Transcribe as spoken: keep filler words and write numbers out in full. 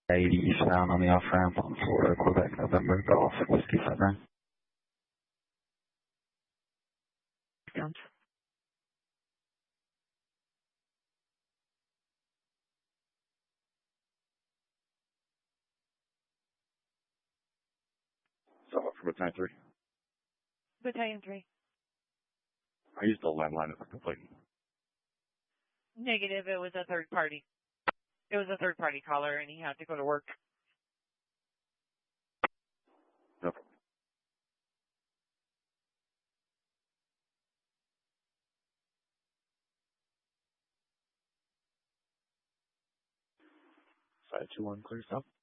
eighty eastbound on the off-ramp on Florida, Quebec, November, Golf, Whiskey five nine. Count. So what for battalion three? Battalion three. I used the landline as a complete. Negative, it was a third party. It was a third party caller and he had to go to work. No problem. five two one, clear stop.